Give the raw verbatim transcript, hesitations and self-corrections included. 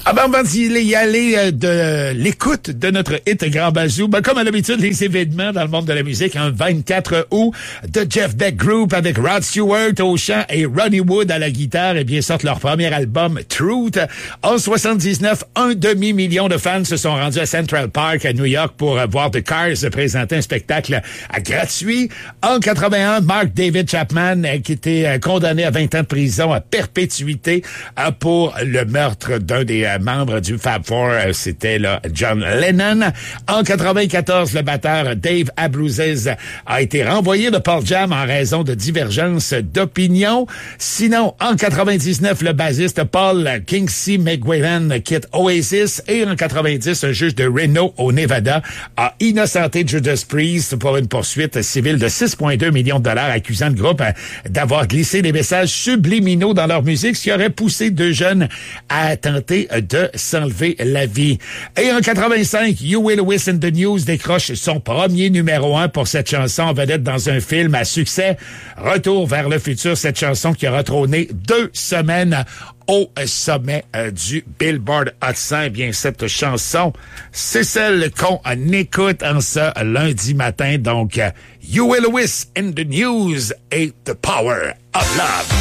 Avant d'y aller euh, de l'écoute de notre hit Grand Bazou, ben, comme à l'habitude, les événements dans le monde de la musique, un vingt-quatre août, The Jeff Beck Group avec Rod Stewart au chant et Ronnie Wood à la guitare, et bien sortent leur premier album, Truth. En soixante-dix-neuf, un demi-million de fans se sont rendus à Central Park à New York pour euh, voir The Cars présenter un spectacle euh, gratuit. En quatre-vingt-un, Mark David Chapman, euh, qui était euh, condamné à vingt ans de prison à perpétuité euh, pour le meurtre d'un des euh, membres du Fab Four, euh, c'était là John Lennon. En quatre-vingt-quatorze, le batteur Dave Abruzzes a été renvoyé de Pearl Jam en raison de divergences d'opinion. Sinon, en quatre-vingt-dix-neuf, le bassiste Paul Kingsley McGuigan quitte Oasis, et en quatre-vingt-dix, un juge de Reno au Nevada a innocenté Judas Priest pour une poursuite civile de six virgule deux millions de dollars, accusant le groupe d'avoir glissé des messages subliminaux dans leur musique, ce qui aurait poussé deux jeunes à tenter de s'enlever la vie. Et en quatre-vingt-cinq, Huey Lewis and the News décroche son premier numéro un pour cette chanson en vedette dans un film à succès. Retour vers le futur, cette chanson qui aura trôné deux semaines au sommet euh, du Billboard Hot cent. Eh bien, cette chanson, c'est celle qu'on écoute en ce lundi matin. Donc, uh, Huey Lewis and the News et The Power of Love.